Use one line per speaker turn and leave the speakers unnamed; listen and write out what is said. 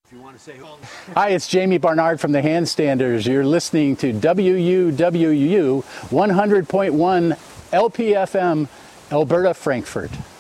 If you want to say
Hi, it's Jamie Barnard from the Handstanders. You're listening to WUWU 100.1 LPFM, Alberta, Frankfurt.